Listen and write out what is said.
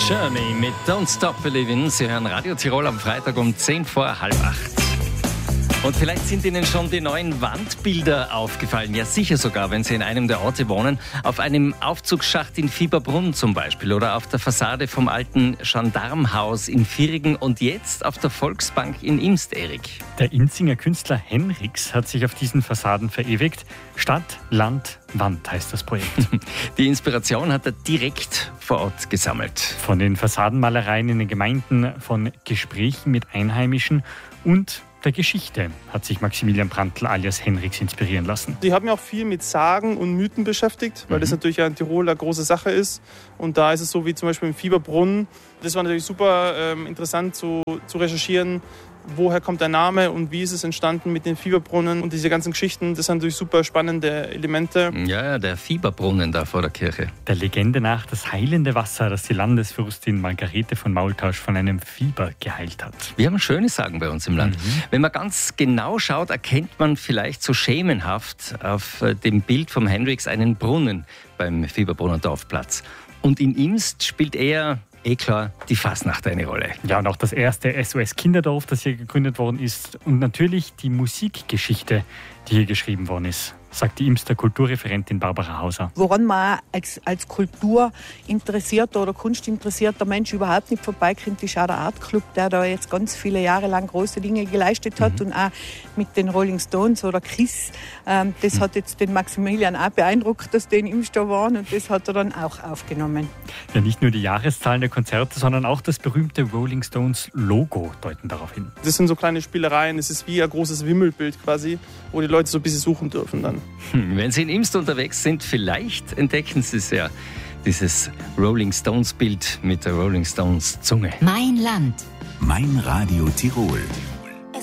Journey mit Don't Stop Believin'. Sie hören Radio Tirol am Freitag um 7:45. Und vielleicht sind Ihnen schon die neuen Wandbilder aufgefallen. Ja, sicher sogar, wenn Sie in einem der Orte wohnen. Auf einem Aufzugsschacht in Fieberbrunn zum Beispiel oder auf der Fassade vom alten Gendarmhaus in Virigen und jetzt auf der Volksbank in Imst, Erik. Der Inzinger Künstler Henriks hat sich auf diesen Fassaden verewigt. Stadt, Land, Wand heißt das Projekt. Die Inspiration hat er direkt vor Ort gesammelt. Von den Fassadenmalereien in den Gemeinden, von Gesprächen mit Einheimischen und der Geschichte hat sich Maximilian Brandl alias Henriks inspirieren lassen. Ich habe mich auch viel mit Sagen und Mythen beschäftigt, weil das natürlich ja in Tirol eine große Sache ist. Und da ist es so wie zum Beispiel im Fieberbrunn. Das war natürlich super interessant zu recherchieren. Woher kommt der Name und wie ist es entstanden mit den Fieberbrunnen und diese ganzen Geschichten. Das sind natürlich super spannende Elemente. Ja, der Fieberbrunnen da vor der Kirche. Der Legende nach das heilende Wasser, das die Landesfürstin Margarete von Maultausch von einem Fieber geheilt hat. Wir haben schöne Sagen bei uns im Land. Wenn man ganz genau schaut, erkennt man vielleicht so schemenhaft auf dem Bild vom Henriks einen Brunnen beim Fieberbrunner Dorfplatz. Und in Imst spielt eher klar, die Fasnacht eine Rolle. Ja, und auch das erste SOS-Kinderdorf, das hier gegründet worden ist. Und natürlich die Musikgeschichte, die hier geschrieben worden ist, sagt die Imster Kulturreferentin Barbara Hauser. Woran man als kulturinteressierter oder kunstinteressierter Mensch überhaupt nicht vorbeikommt, ist auch der Art Club, der da jetzt ganz viele Jahre lang große Dinge geleistet hat. Und auch mit den Rolling Stones oder Kiss. Das hat jetzt den Maximilian auch beeindruckt, dass die in Imst da waren, und das hat er dann auch aufgenommen. Ja, nicht nur die Jahreszahlen der Konzerte, sondern auch das berühmte Rolling Stones Logo deuten darauf hin. Das sind so kleine Spielereien, es ist wie ein großes Wimmelbild quasi, wo die Leute so ein bisschen suchen dürfen dann. Wenn Sie in Imst unterwegs sind, vielleicht entdecken Sie es ja, dieses Rolling Stones Bild mit der Rolling Stones Zunge. Mein Land. Mein Radio Tirol.